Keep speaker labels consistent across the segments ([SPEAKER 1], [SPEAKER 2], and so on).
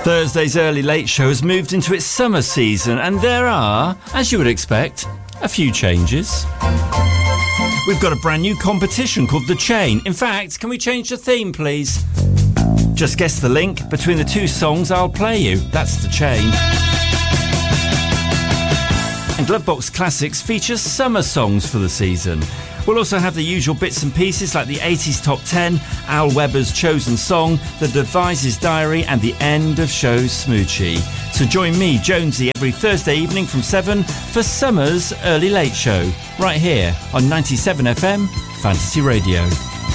[SPEAKER 1] Thursday's Early Late Show has moved into its summer season, and there are, as you would expect, a few changes. We've got a brand new competition called The Chain. In fact, can we change the theme, please? Just guess the link between the two songs I'll play you. That's The Chain. And Glovebox Classics features summer songs for the season. We'll also have the usual bits and pieces like the 80s Top 10, Al Weber's Chosen Song, The Devices Diary and the End of Show Smoochie. So join me, Jonesy, every Thursday evening from 7 for summer's Early Late Show, right here on 97 FM Fantasy Radio.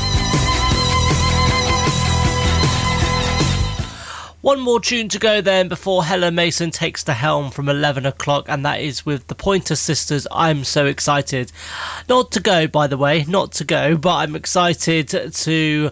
[SPEAKER 2] One more tune to go then before Helen Mason takes the helm from 11 o'clock, and that is with the Pointer Sisters, I'm So Excited. Not to go, by the way, not to go, but I'm excited to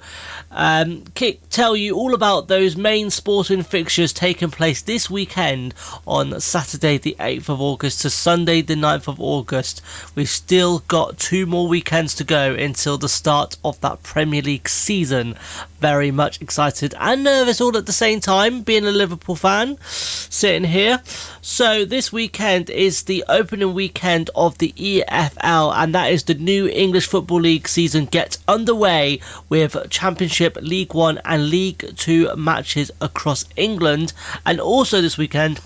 [SPEAKER 2] tell you all about those main sporting fixtures taking place this weekend on Saturday the 8th of August to Sunday the 9th of August. We've still got 2 more weekends to go until the start of that Premier League season. Very much excited and nervous all at the same time, being a Liverpool fan, sitting here. So this weekend is the opening weekend of the EFL, and that is the new English Football League season gets underway with Championship, League 1 and League 2 matches across England. And also this weekend,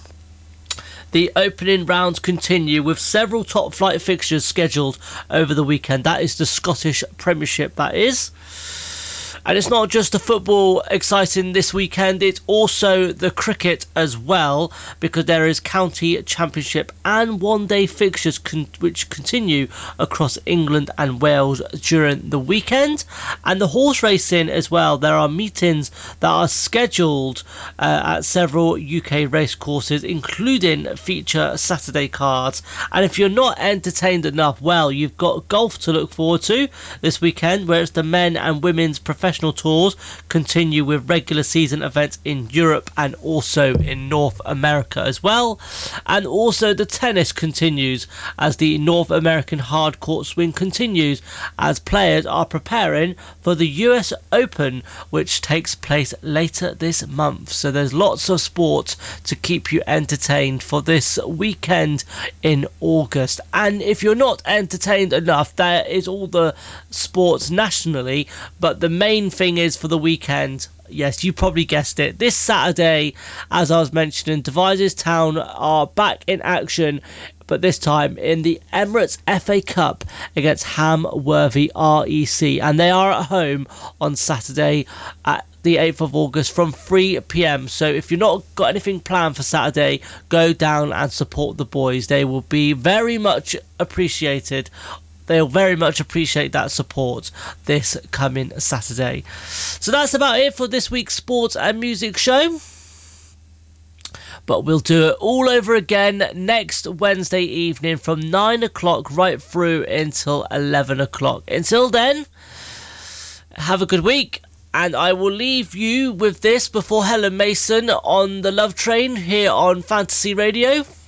[SPEAKER 2] the opening rounds continue with several top flight fixtures scheduled over the weekend. That is the Scottish Premiership, that is. And it's not just the football exciting this weekend, it's also the cricket as well, because there is county championship and one-day fixtures which continue across England and Wales during the weekend. And the horse racing as well, there are meetings that are scheduled at several UK racecourses, including feature Saturday cards. And if you're not entertained enough, well, you've got golf to look forward to this weekend, where it's the men and women's professional tours continue with regular season events in Europe and also in North America as well. And also the tennis continues as the North American hard court swing continues as players are preparing for the US Open, which takes place later this month. So there's lots of sport to keep you entertained for this weekend in August. And if you're not entertained enough, there is all the sports nationally, but the main thing is for the weekend, yes, you probably guessed it, this Saturday, as I was mentioning, Devizes Town are back in action, but this time in the Emirates FA Cup against Hamworthy REC, and they are at home on Saturday at the 8th of August from 3 p.m. So if you've not got anything planned for Saturday, go down and support the boys. They will be very much appreciated. They'll very much appreciate that support this coming Saturday. So that's about it for this week's sports and music show. But we'll do it all over again next Wednesday evening from 9 o'clock right through until 11 o'clock. Until then, have a good week. And I will leave you with this before Helen Mason on the Love Train here on Fantasy Radio.